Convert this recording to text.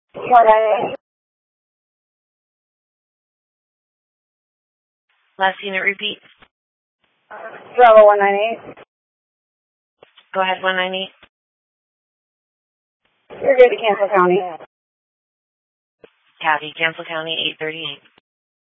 198. Last unit, repeat. Bravo 198. Go ahead, 198. You're good to Cancel County. Copy, Cancel County 838.